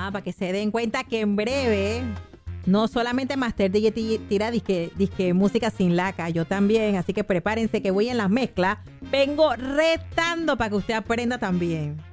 para que se den cuenta que en breve no solamente Master DJ tira disque música sin laca, yo también, así que prepárense que voy en las mezclas. Vengo retando para que usted aprenda también.